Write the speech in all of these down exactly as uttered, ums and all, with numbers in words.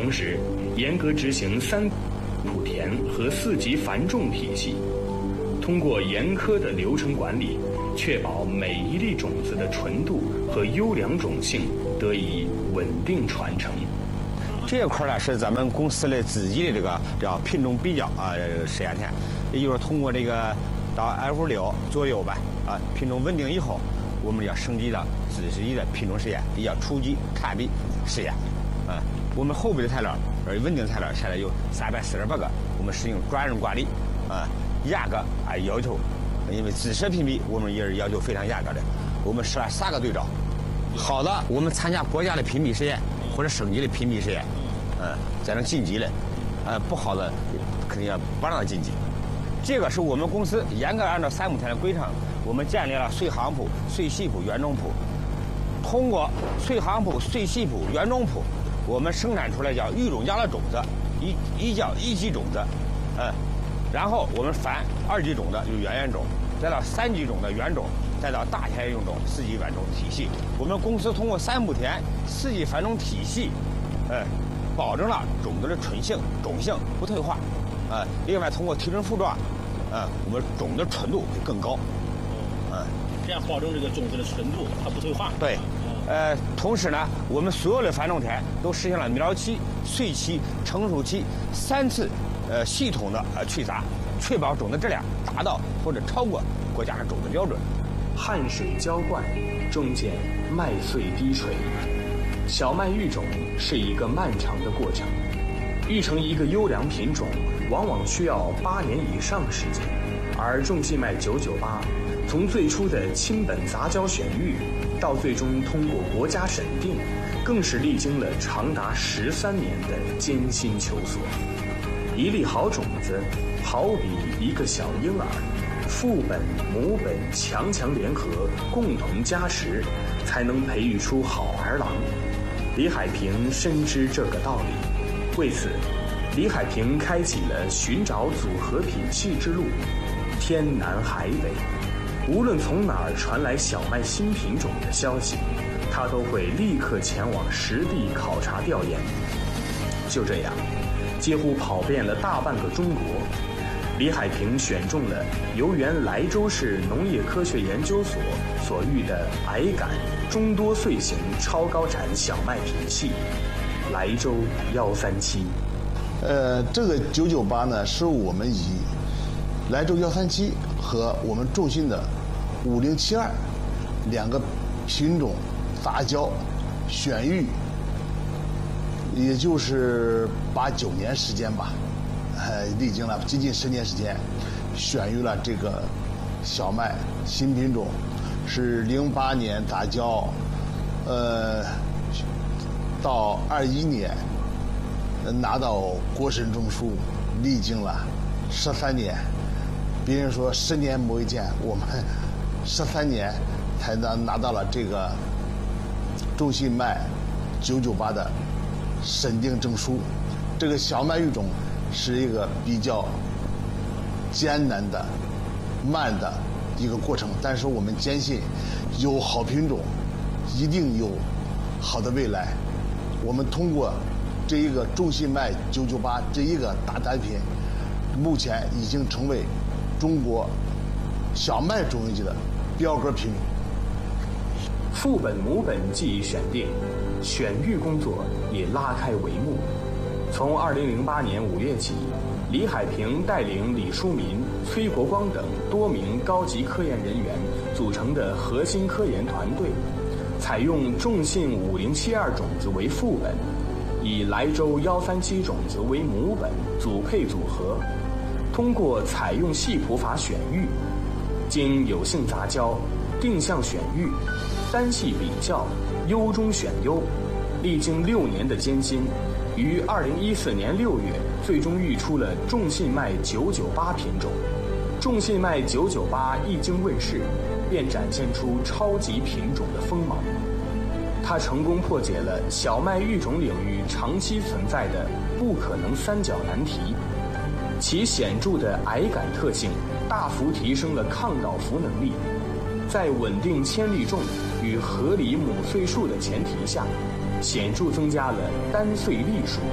同时，严格执行三圃田和四级繁种体系，通过严苛的流程管理，确保每一粒种子的纯度和优良种性得以稳定传承。 这一块呢是咱们公司的自己的这个叫品种比较啊实验田，也就是通过这个到 F 六左右吧啊品种稳定以后，我们要升级到自己的品种实验，也叫初级看比实验啊。我们后备的材料，而稳定材料现在有三百四十八个，我们使用专人管理啊，严格啊要求，因为自社评比我们也是要求非常严格的，我们设了三个对照，好的我们参加国家的评比实验或者省级的评比实验。嗯，才能晋级的，呃，不好的肯定要不让它晋级。这个是我们公司严格按照三亩田的规程，我们建立了穗行圃、穗系圃、原种圃。通过穗行圃、穗系圃、原种圃，我们生产出来叫育种家的种子，一一叫一级种子，嗯，然后我们繁二级种的就原原种，再到三级种的原种，再到大田用种、四级繁种体系。我们公司通过三亩田、四级繁种体系，嗯。保证了种子的纯性、种性不退化，啊、呃，另外通过提纯复壮，啊、呃，我们种的纯度会更高， 嗯、呃，这样保证这个种子的纯度它不退化。 对，呃，同时呢，我们所有的繁种田都实现了苗期、穗期、成熟期三次，呃，系统的呃去杂，确保种子质量达到或者超过国家的种子标准。 汗水浇灌，终见麦穗滴垂。小麦育种是一个漫长的过程，育成一个优良品种，往往需要八年以上时间。而种细麦九九八，从最初的亲本杂交选育，到最终通过国家审定，更是历经了长达十三年的艰辛求索。一粒好种子，好比一个小婴儿，父本母本强强联合，共同加持，才能培育出好儿郎。李海平深知这个道理，为此，李海平开启了寻找组合品系之路。天南海北，无论从哪儿传来小麦新品种的消息，他都会立刻前往实地考察调研。就这样，几乎跑遍了大半个中国，李海平选中了由原莱州市农业科学研究所所育的矮杆中多穗型超高产小麦品系莱州幺三七。 呃，这个九九八呢，是我们以莱州幺三七和我们中信的五零七二两个品种杂交选育，也就是八九年时间吧，呃，历经了接近十年时间，选育了这个小麦新品种。是零八年杂交，呃，到二一年拿到国审证书，历经了十三年。别人说十年磨一剑，我们十三年才拿拿到了这个中信麦九九八的审定证书。这个小麦育种是一个比较艰难的、慢的一个过程，但是我们坚信有好品种一定有好的未来。我们通过这一个中信麦九九八这一个大单品，目前已经成为中国小麦种植的标杆品种。 父本母本技艺选定，选育工作也拉开帷幕。从二零零八年五月起，李海平带领李书民、崔国光等多名高级科研人员组成的核心科研团队，采用中信五零七二种子为父本，以莱州幺三七种子为母本，组配组合，通过采用系谱法选育，经有性杂交、定向选育、单系比较、优中选优，历经六年的艰辛，于二零一四年六月最终育出了中信麦九九八品种。中信麦九九八一经问世，便展现出超级品种的锋芒。它成功破解了小麦育种领域长期存在的不可能三角难题，其显著的矮杆特性大幅提升了抗倒伏能力，在稳定千粒重与合理母穗数的前提下，显著增加了单穗粒数，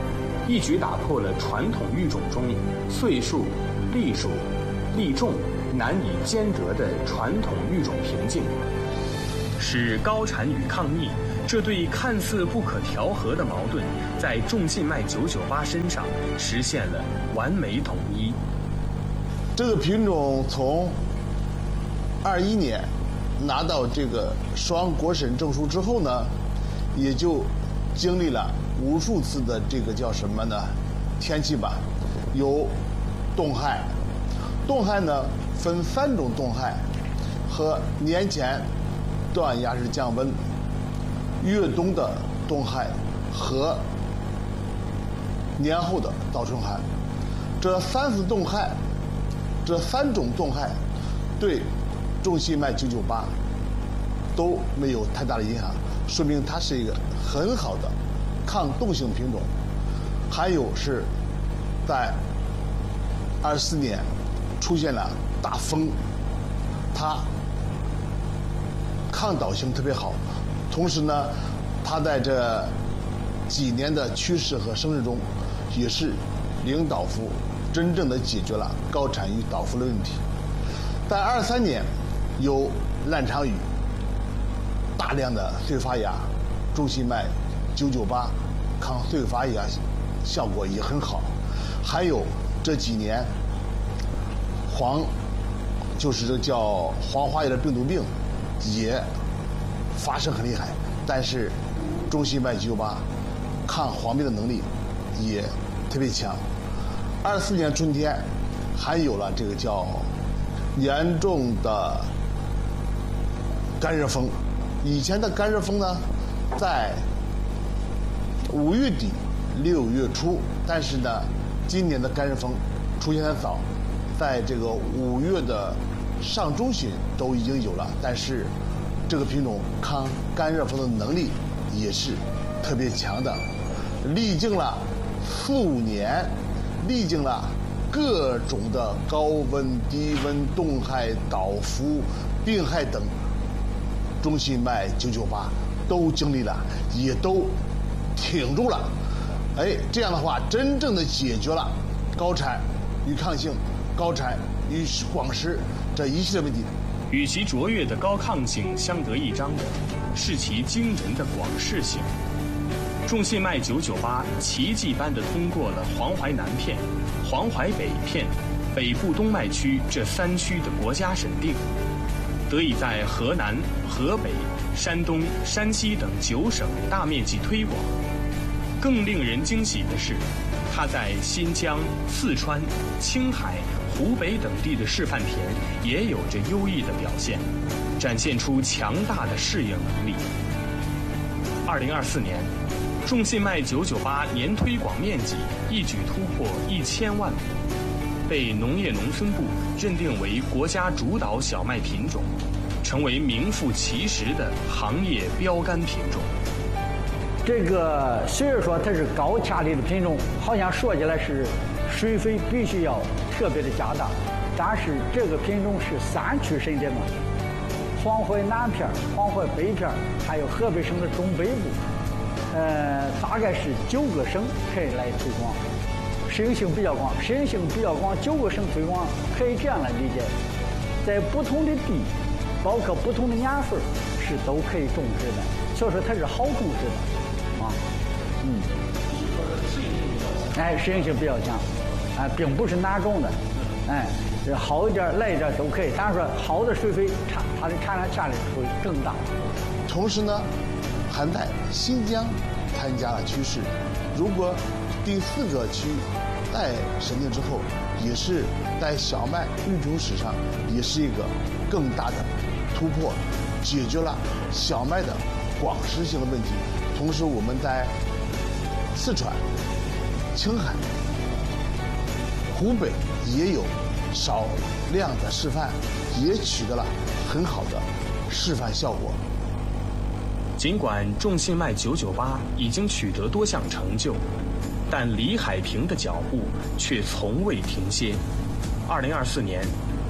一举打破了传统育种中岁数、粒数、粒重难以兼得的传统育种瓶颈，使高产与抗逆这对看似不可调和的矛盾，在众信脉九九八身上实现了完美统一。 这个品种从二一年拿到这个双国审证书之后呢，也就经历了无数次的这个叫什么呢？天气吧，有冻害，冻害呢分三种冻害，和年前断崖式降温、越冬的冻害和年后的早春寒。这三次冻害，这三种冻害对众信脉九九八都没有太大的影响，说明它是一个很好的抗冻性品种。还有是在二四年出现了大风，它抗倒性特别好，同时呢，它在这几年的趋势和生日中，也是零倒伏，真正的解决了高产与倒伏的问题。在二三年有烂场雨，大量的碎发芽，众信脉九九八抗碎发芽效果也很好。还有这几年黄，就是这叫黄花叶的病毒病也发生很厉害，但是众信脉九九八抗黄病的能力也特别强。二四年春天还有了这个叫严重的干热风。以前的干热风呢，在五月底六月初，但是呢，今年的干热风出现的早，在这个五月的上中旬都已经有了，但是这个品种抗干热风的能力也是特别强的。历经了四五年，历经了各种的高温、低温、冻害、倒伏、病害等，众信脉九九八都经历了，也都挺住了。哎，这样的话，真正的解决了高产与抗性、高产与广湿这一系列问题。 与其卓越的高抗性相得益彰的，是其惊人的广适性。众信脉九九八奇迹般地通过了黄淮南片、黄淮北片、北部东脉区这三区的国家审定，得以在河南、河北、山东、山西等九省大面积推广。更令人惊喜的是，它在新疆、四川、青海、湖北等地的示范田也有着优异的表现，展现出强大的适应能力。二零二四年，众信脉九九八年推广面积一举突破一千万亩，被农业农村部认定为国家主导小麦品种，成为名副其实的行业标杆品种。 这个虽然说它是高卡力的品种，好像说起来是水肥必须要特别的加大，但是这个品种是三区审定嘛，黄淮南片、黄淮北片，还有河北省的中北部，呃，大概是九个省可以来推广，适应性比较广，适应性比较广，九个省推广可以这样来理解，在不同的地，包括不同的年份，是都可以种植的，所以说它是好种植的。啊，嗯，哎，适应性比较强，哎，并不是难种的，哎，好一点、赖一点都可以。但是说好的水肥产，它的产量价值会更大。 同时呢，还在新疆参加了趋势。如果第四个区在审定之后，也是在小麦育种史上也是一个更大的突破，解决了小麦的广湿性的问题。同时，我们在四川、青海、湖北也有少量的示范，也取得了很好的示范效果。 尽管众信脉九九八已经取得多项成就，但李海平的脚步却从未停歇。二零二四年，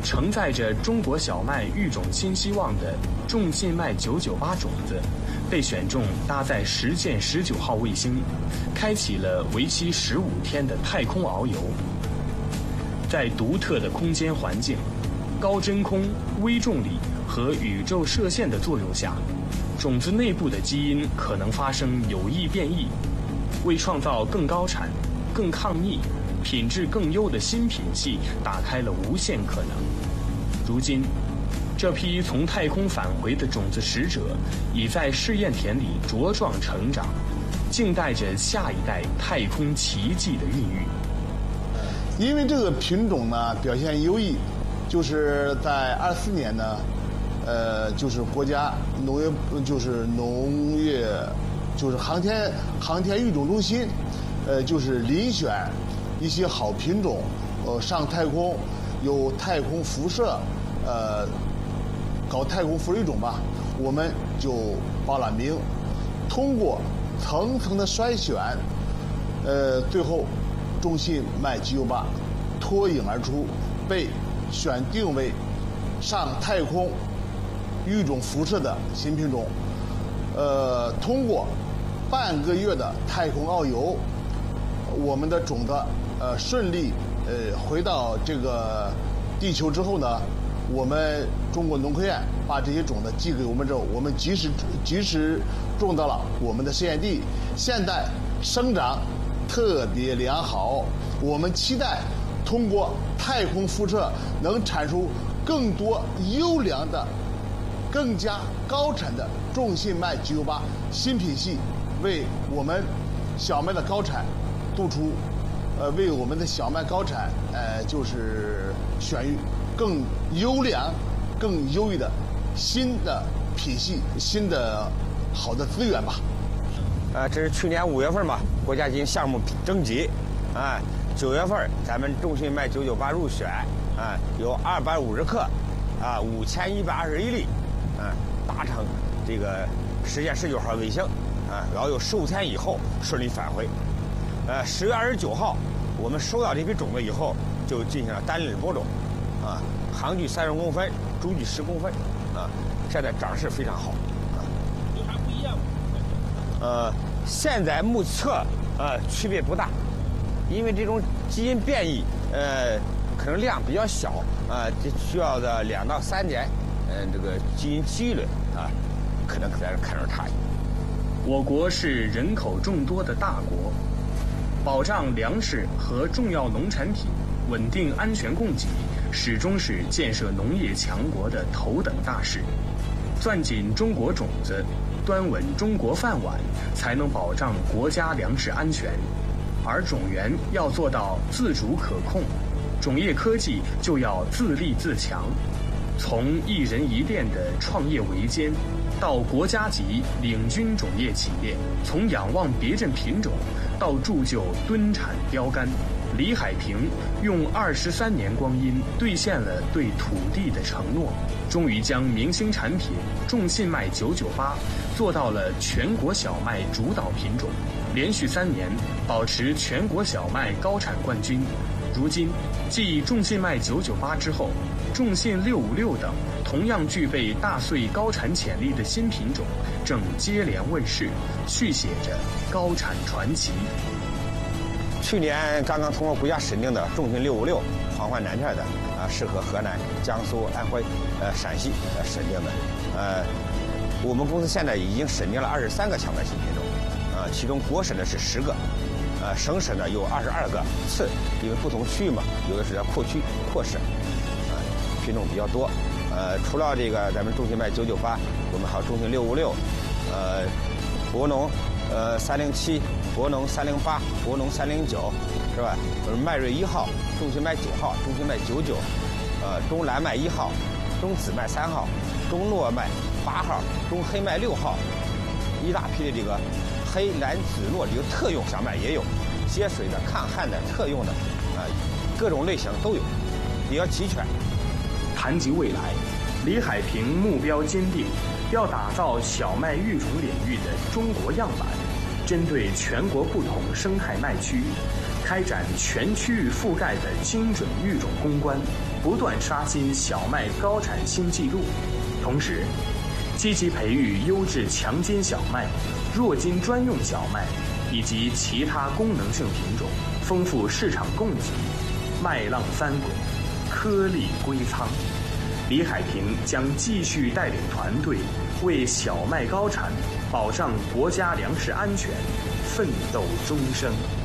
承载着中国小麦育种新希望的众信麦九九八种子，被选中搭载实践十九号卫星，开启了为期十五天的太空遨游。在独特的空间环境、高真空、微重力和宇宙射线的作用下，种子内部的基因可能发生有益变异，为创造更高产、更抗逆、品质更优的新品系打开了无限可能。如今，这批从太空返回的种子使者已在试验田里茁壮成长，静待着下一代太空奇迹的孕育。 因为这个品种呢表现优异，就是在二四年呢，呃，就是国家农业就是农业就是航天航天育种中心，呃，就是遴选一些好品种，呃，上太空有太空辐射，呃，搞太空辐射育种吧，我们就报了名，通过层层的筛选，呃，最后中信麦九九八脱颖而出，被选定为上太空育种辐射的新品种。呃，通过半个月的太空遨游，我们的种子呃顺利呃回到这个地球之后呢，我们中国农科院把这些种子寄给我们之后，我们及时及时种到了我们的试验地，现在生长特别良好。我们期待通过太空辐射能产出更多优良的、更加高产的众信麦九九八新品系，为我们小麦的高产度出，呃，为我们的小麦高产，呃，就是选育更优良、更优异的新的品系、新的好的资源吧。 呃，这是去年五月份吧，国家进行项目征集，啊，九月份咱们众信麦九九八入选，啊，有二百五十克，啊，五千一百二十一粒，啊，达成这个实现十九号卫星，啊，然后有十五天以后顺利返回。呃，十月二十九号，我们收到这批种子以后，就进行了单粒播种，啊，行距三十公分，株距十公分，啊，现在长势非常好，啊， 有啥不一样吗？ 呃，现在目测呃区别不大，因为这种基因变异，呃，可能量比较小，啊、呃，这需要的两到三年，嗯、呃，这个基因积累啊，可能在这看出差异。 我国是人口众多的大国，保障粮食和重要农产品稳定安全供给，始终是建设农业强国的头等大事。攥紧中国种子，端稳中国饭碗，才能保障国家粮食安全。而种源要做到自主可控，种业科技就要自立自强。从一人一店的创业维艰，到国家级领军种业企业，从仰望别镇品种到铸就吨产标杆，李海平用二十三年光阴兑现了对土地的承诺，终于将明星产品众信麦九九八做到了全国小麦主导品种，连续三年保持全国小麦高产冠军。如今，继众信麦九九八之后，众信六五六等同样具备大穗高产潜力的新品种正接连问世，续写着高产传奇。 去年刚刚通过国家审定的众信六五六黄环南片的啊，适合河南、江苏、安徽、呃陕西呃审定的，呃，我们公司现在已经审定了二十三个小麦新品种，啊，其中国审的是十个，呃，省审的有二十二个次，因为不同区域嘛，有的是要扩区扩审，啊，品种比较多。呃，除了这个咱们众信麦九九八，我们还有众信六五六，呃，博农呃三零七。博农三零八、博农三零九，是吧？呃，麦瑞一号、众信麦九号、众信麦九九，呃，中蓝麦一号、中紫麦三号、中糯麦八号、中黑麦六号，一大批的这个黑蓝紫糯这个特用小麦也有，接水的、抗旱的、特用的，啊、呃，各种类型都有，比较齐全。 谈及未来，李海平目标坚定，要打造小麦育种领域的中国样板。针对全国不同生态麦区， 开展全区域覆盖的精准育种攻关，不断刷新小麦高产新纪录。同时，积极培育优质强筋小麦、弱筋专用小麦以及其他功能性品种，丰富市场供给，麦浪翻滚，颗粒归仓。李海平将继续带领团队为小麦高产、保障国家粮食安全奋斗终生。